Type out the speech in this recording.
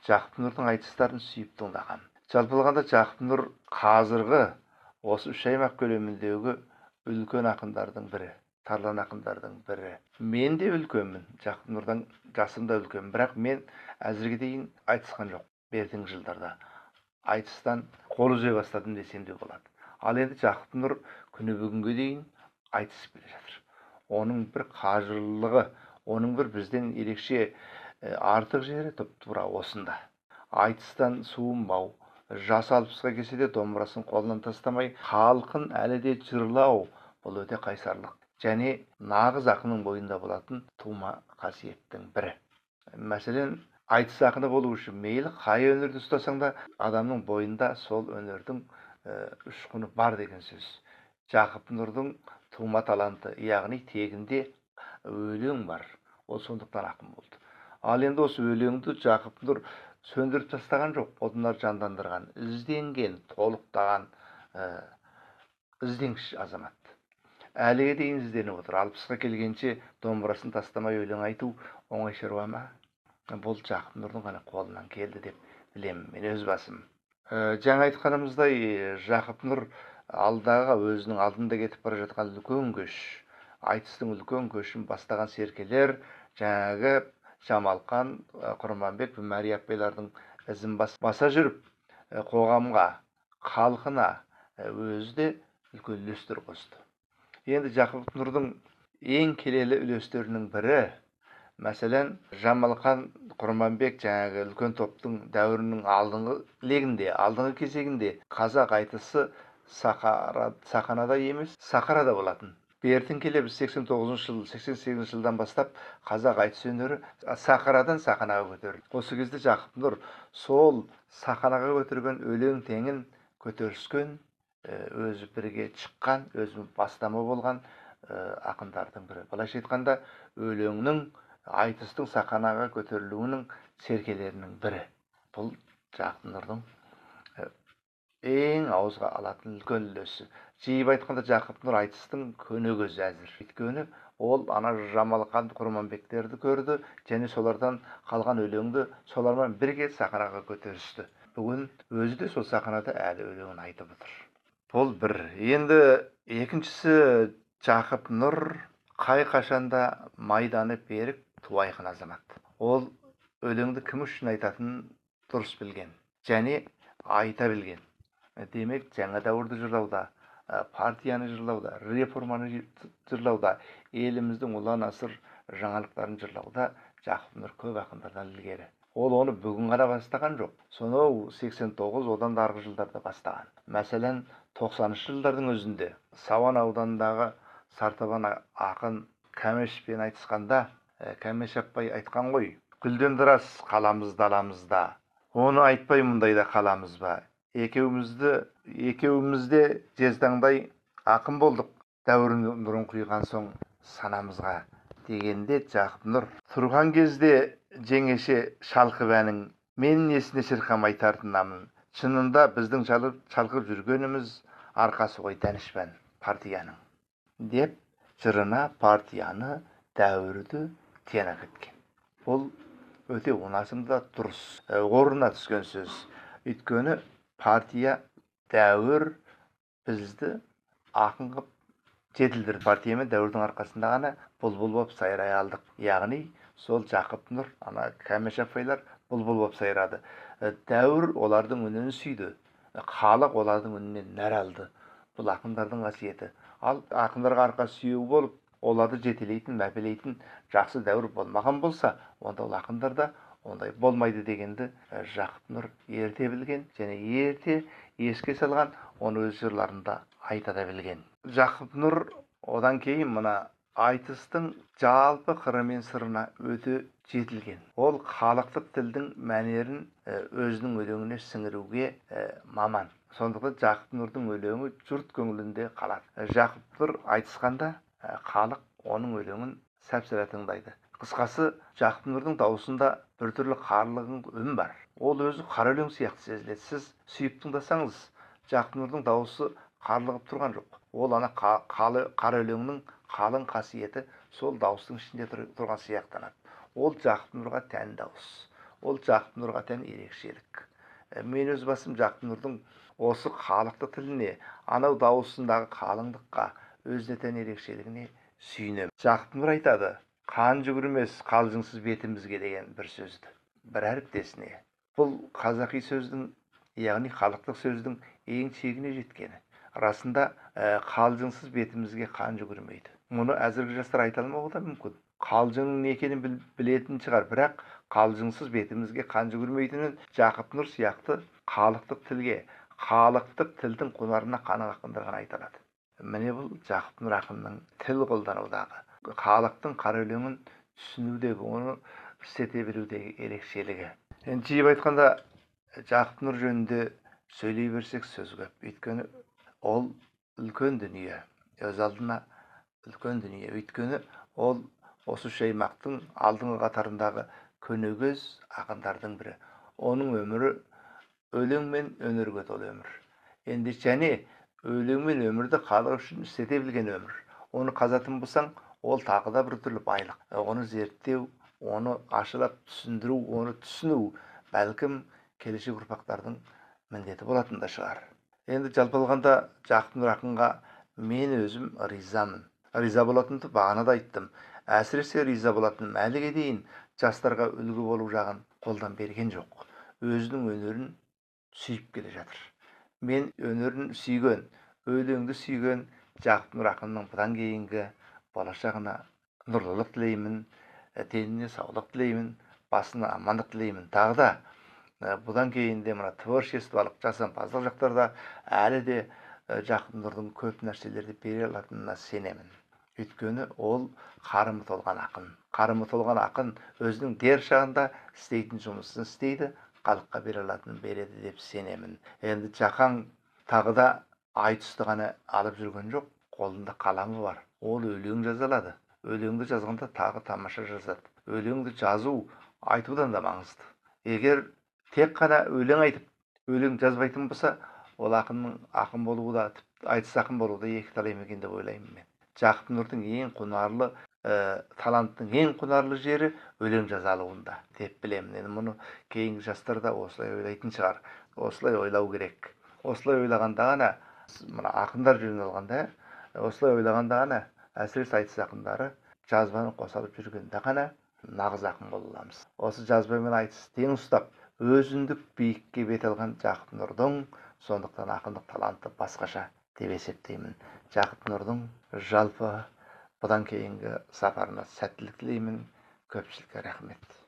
Жақып Нұрдың айтыстарын сүйіп тыңдаған. Жалпы алғанда Жақып Нұр қазіргі осы үш аймақ көлеміндегі үлкен ақындардың бірі, тарлан ақындардың бірі. Мен де үлкенмін, Жақып Нұрдан жасым да үлкен, бірақ мен әзірге дейін айтысқан жоқ. Бертінгі жылдарда айтыстан қол үзе бастадым десем де болады. Ал енді Жақып Нұр күні бүгінге дейін айтысып келе жатыр. Оның бір қажырлылығы, оның бір бізден ерекше артық жері тура осында. Айтыстан суынбау, жасы 60-қа келсе де домбырасын қолынан тастамай, халқын әлі де жырлау, бұл өте қайсарлық. Және нағыз ақынның бойында болатын тума қасиеттің бірі. Мәселен, айтыс ақыны болу үшін мейлі қай өнерді ұстасаң да, адамның бойында сол өнердің ұшқыны бар деген сөз. Жақып Нұрдың тума таланты, яғни тегінде өлең бар. Ол сондықтан ақын болды. Ал енді осы өлеңді Жақып Нұр сөндіріп тастаған жоқ, одан жандандырған, ізденген, толықтаған ізденгіш азамат. Әліге дейін ізденіп отыр. 60-қа келгенше домбырасын тастамай өлең айту оңай шаруа ма? Бұл Жақып Нұрдың ғана қолынан келді деп білемін мен өз басым. Жаңа айтқанымыздай, Жақып Нұр алдағы өзінің алдында кетіп бара жатқан үлкен көш, айтыстың үлкен көшін бастаған серкелер, жаңағы Жамалқан, Құрманбек, Мәри апайлардың ізін баса жүріп, қоғамға, халқына өзі де үлкен үлестер қосты. Енді Жақып Нұрдың ең келелі үлестерінің бірі, мәселен, Жамалқан, Құрманбек жаңағы үлкен топтың дәуірінің алдыңғы легінде, алдыңғы кезегінде қазақ айтысы саханада емес, сахарада болатын. Бертін келе біз 89 жыл, 88 жылдан бастап қазақ айтыс өнері сахарадан саханаға көтерілді. Осы кезде Жақып Нұр сол саханаға көтерген өлең теңін көтеріскен, өзі бірге шыққан, өзі бастама болған ақындардың бірі. Былайша айтқанда, өлеңнің, айтыстың саханаға көтерілуінің серкелерінің бірі. Бұл Жақып Нұрдың ең ауызға алатын үлкен үлесі. Жиып айтқанда Жақып Нұр айтыстың көнегөзі әзір. Өйткені ол ана Жамалқан, Құрманбектерді көрді, және солардан қалған өлеңді солармен бірге саханаға көтерісті. Бүгін өзі де сол саханада әлі өлеңін айтып отыр. Бұл бір. Енді екіншісі, Жақып Нұр қай қашанда майданы берік, туайқын азамат. Ол өлеңді кім үшін айтатынын дұрыс білген, және айта білген. Демек, жаңа дәуірді жырлауда, партияны жырлауда, реформаны жырлауда, еліміздің ұлан асыр жаңалықтарын жырлауда Жақып Нұр көп ақындардан ілгері. Ол оны бүгін ғана бастаған жоқ. Сонау 89, одан да арғы жылдарда бастаған. Мәселен, 90-шы жылдардың өзінде Сауан ауданындағы Сартабан ақын Кәмешпен айтысқанда, Кәмеш апай айтқан ғой: "Гүлден дұрас қаламыз даламызда, оны айтпай мұндайда қаламыз ба? Екеумізде жезтаңдай ақын болдық, дәуір нұрын құйған соң санамызға" дегенде Жақып Нұр: "Тұрған кезде жеңеше шалқып әнің, мен несіне шырқамай тартынамын. Шынында біздің шалқып жүргеніміз арқасы ғой Дәнішпан партияның" деп жырына партияны, дәуірді тиянақ еткен. Бұл өте онасында дұрыс, орнына түскен сөз. Өйткені партия, дәуір бізді ақын қып жетілдірді. Партия мен дәуірдің арқасында ғана бұлбұл боп сайрай алдық. Яғни сол Жақып Нұр, ана Кәмеш апайлар бұлбұл боп сайрады. Дәуір олардың үнін сүйді, халық олардың үнінен нәр алды. Бұл ақындардың қасиеті. Ал ақындарға арқа сүйеу болып, оларды жетелейтін, мәпелейтін жақсы дәуір болмаған болса, онда ол ақындарда ондай болмайды дегенді Жақып Нұр ерте білген, және ерте еске салған, оны өз жырларында айта да білген. Жақып Нұр одан кейін мына айтыстың жалпы қыры мен сырына өте жетілген. Ол халықтық тілдің мәнерін өзінің өлеңіне сіңіруге маман. Сондықтан Жақып Нұрдың өлеңі жұрт көңілінде қалады. Жақып Нұр айтысқанда халық оның өлеңін сәпсіре тыңдайды. Қысқасы, Жақып Нұрдың даусында біртүрлі қарлығың үн бар. Ол өзі қара өлең сияқты сезіледі. Сіз сүйіп тыңдасаңыз, Жақып Нұрдың дауысы қарлығып тұрған жоқ. Ол ана қара өлеңнің қалың қасиеті сол дауыстың ішінде тұрған сияқтанады. Ол Жақып Нұрға тән дауыс. ол Жақып Нұрға тән ерекшелік. Мен өз басым Жақып Нұрдың осы халықты тіліне, анау дауысындағы қалыңдыққа, өзіне тән ерекшелігіне сүйінем. Жақып Нұр айтады, қан жүгірмес қалжыңсыз бетімізге деген бір сөзді, бір әріптесіне. Бұл қазақи сөздің, яғни халықтық сөздің ең шегіне жеткені. Расында қалжыңсыз бетімізге қан жүгірмейді. Мұны әзіргі жастар айта алмауы да мүмкін. Қалжыңның не екенін білетін шығар, бірақ қалжыңсыз бетімізге қан жүгірмейтінін Жақып Нұр сияқты халықтық тілге, халықтық тілдің құнарына қанық ақындар ғана айта алады. Міне бұл Жақып Нұр ақынның тіл қолданудағы, халықтың қара өлеңін түсінудегі, оны істете білудегі ерекшелігі. Енді жиып айтқанда Жақып Нұр жөнінде сөйлей берсек сөз көп. Өйткені ол үлкен дүние, өз алдына үлкен дүние. Өйткені ол осы үш аймақтың алдыңғы қатарындағы көнегөз ақындардың бірі. Оның өмірі өлең мен өнерге толы өмір. Енді және өлең мен өмірді халық үшін істете білген өмір. Оны қазатын болсаң, ол тағы да бір түрлі байлық. Оны зерттеу, оны ашылап түсіндіру, оны түсіну бәлкім келешек ұрпақтардың міндеті болатын да шығар. Енді жалпы алғанда Жақып Нұр ақынға мен өзім ризамын. Риза болатынымды бағана да айттым. Әсіресе риза болатыным әліге дейін жастарға үлгі болу жағын қолдан берген жоқ. Өзінің өнерін сүйіп келе жатыр. Мен өнерін сүйген, өлеңді сүйген Жақып Нұр ақынның бұдан кейінгі болашағына нұрлылық тілеймін, деніне саулық тілеймін, басына амандық тілеймін. Тағы да бұдан кейін де мына творчестволық, жасампаздық жақтарда әлі де Жақып Нұрдың көп нәрселерді бере алатынына сенемін. Өйткені ол қарымы толған ақын. Қарымы толған ақын өзінің дер шағында істейтін жұмысын істейді, халыққа бере алатынын береді деп сенемін. Енді Жақаң тағы да айтысты ғана алып жүрген жоқ, қолында қаламы бар. Ол өлең жаза алады. Өлеңді жазғанда тағы тамаша жазады. Өлеңді жазу айтудан да маңызды. Егер тек қана өлең айтып, өлең жазбайтын болса, ол ақынның ақын болуы да, айтыс ақын болуы да екі талай екен деп ойлаймын мен. Жақып Нұрдың ең құнарлы, таланттың ең құнарлы жері өлең жаза алуында деп білемін. Енді мұны кейінгі жастар да осылай ойлайтын шығар. Осылай ойлау керек. Осылай ойлағанда ғана, мына ақындар жөнінен алғанда, осылай ойлағанда ғана, әсіресе айтыс ақындары жазбаны қоса алып жүргенде ғана нағыз ақын бола аламыз. Осы жазба мен айтыс тең ұстап, өзіндік биікке бет алған Жақып Нұрдың сондықтан ақындық таланты басқаша деп есептеймін. Жақып Нұрдың жалпы бұдан кейінгі сапарына сәттілік тілеймін. Көпшілікке рахмет.